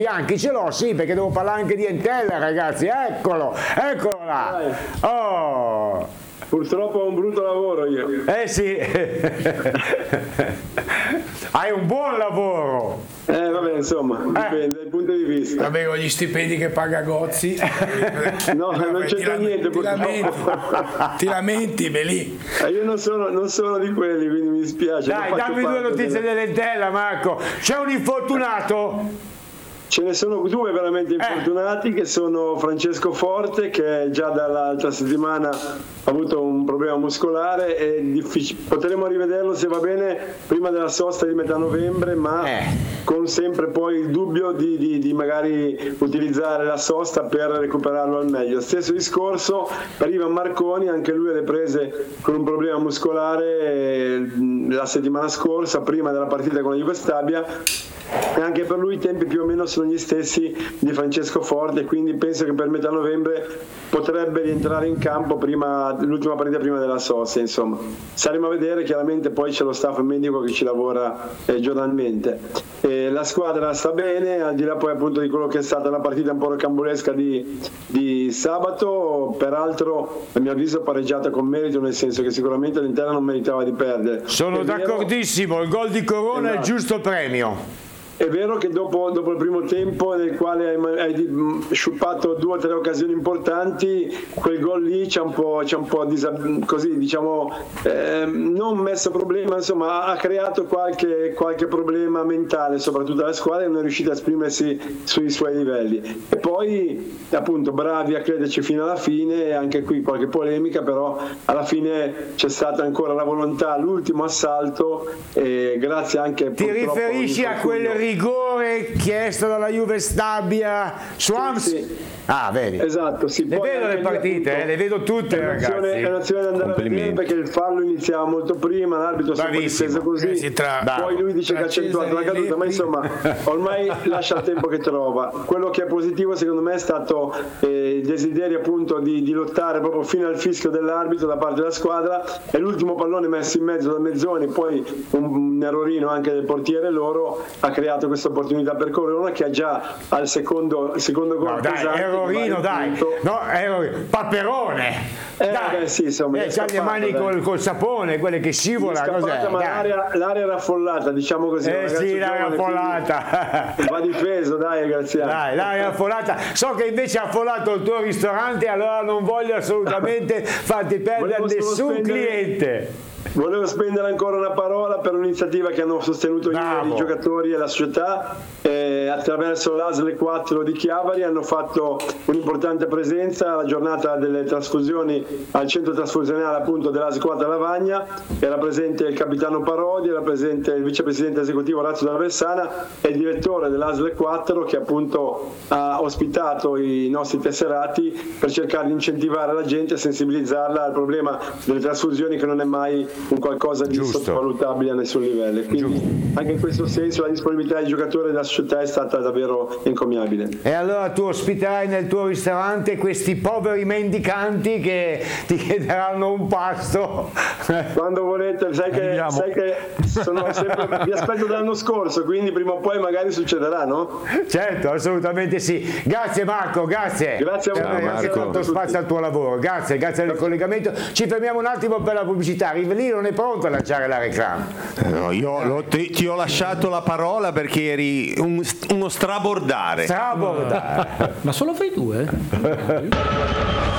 Bianchi ce l'ho, sì, perché devo parlare anche di Entella, ragazzi. Eccolo là. Oh. Purtroppo ho un brutto lavoro io. Sì. Hai un buon lavoro. Vabbè, insomma, dipende dal punto di vista. Vabbè, con gli stipendi che paga Gozzi. No, non c'entra niente. Ti lamenti, lì. Io non sono di quelli, quindi mi dispiace. Dai, dammi due notizie dell'Entella, Marco. C'è un infortunato? Ce ne sono due veramente infortunati, che sono Francesco Forte, che già dall'altra settimana ha avuto un problema muscolare e potremo rivederlo, se va bene, prima della sosta di metà novembre, ma con sempre poi il dubbio di magari utilizzare la sosta per recuperarlo al meglio. Stesso discorso per Ivan Marconi, anche lui alle prese con un problema muscolare la settimana scorsa, prima della partita con la Jugoslavia, e anche per lui i tempi più o meno sono gli stessi di Francesco Forte, quindi penso che per metà novembre potrebbe rientrare in campo l'ultima partita prima della sosta. Insomma, saremo a vedere, chiaramente poi c'è lo staff medico che ci lavora giornalmente. La squadra sta bene, al di là poi appunto di quello che è stata la partita un po' rocambolesca di sabato, peraltro a mio avviso pareggiata con merito, nel senso che sicuramente l'Interno non meritava di perdere. Sono d'accordissimo, il gol di Corona è il giusto premio. È vero che dopo il primo tempo, nel quale hai sciuppato 2 o 3 occasioni importanti, quel gol lì ci ha un po' così, diciamo, non messo problema, insomma ha creato qualche problema mentale, soprattutto alla squadra, e non è riuscita a esprimersi sui suoi livelli. E poi appunto bravi a crederci fino alla fine, e anche qui qualche polemica, però alla fine c'è stata ancora la volontà, l'ultimo assalto, e grazie anche. Ti riferisci a quel rigore chiesto dalla Juve Stabia su Ams? Sì. Ah, vedi. Esatto, sì. Le vedo le partite, appunto, le vedo tutte, ragazzi. È un'azione da andare a vedere, perché il fallo iniziava molto prima, l'arbitro si è difeso così, poi lui dice che ha accentuato la caduta, ma insomma ormai lascia il tempo che trova. Quello che è positivo secondo me è stato il desiderio appunto di lottare proprio fino al fischio dell'arbitro da parte della squadra, e l'ultimo pallone messo in mezzo da Mezzoni, poi un errorino anche del portiere loro, ha creato questa opportunità per Corona, che ha già al secondo gol pesante. Errorino, dai, no, Paperone. Beh, sì, insomma, c'ha le mani col sapone, quelle che scivola, cos'è? Ma l'area era affollata, diciamo così. Sì, l'area affollata. Va difeso, dai, Graziano. Dai, l'area affollata. So che invece ha affollato il tuo ristorante, allora non voglio assolutamente farti perdere nessun cliente. Volevo spendere ancora una parola per un'iniziativa che hanno sostenuto i giocatori e la società, attraverso l'ASL 4 di Chiavari. Hanno fatto un'importante presenza alla giornata delle trasfusioni al centro trasfusionale appunto dell'ASL 4 a Lavagna. Era presente il capitano Parodi, era presente il vicepresidente esecutivo Orazio D'Alvessana e il direttore dell'ASL 4, che appunto ha ospitato i nostri tesserati per cercare di incentivare la gente e sensibilizzarla al problema delle trasfusioni, che non è mai un qualcosa di sottovalutabile a nessun livello. Quindi anche in questo senso la disponibilità dei giocatori e della società è stata davvero encomiabile. E allora tu ospiterai nel tuo ristorante questi poveri mendicanti che ti chiederanno un pasto quando volete. Sai che sono sempre, vi aspetto dall'anno scorso, quindi prima o poi magari succederà, no? Certo, assolutamente sì. Grazie Marco, grazie a voi, anche tanto spazio al tuo lavoro. Grazie del collegamento. Ci fermiamo un attimo per la pubblicità. Rivelino non è pronto a lanciare la reclama. No, io ti ho lasciato la parola perché eri uno strabordare. Ma solo voi due?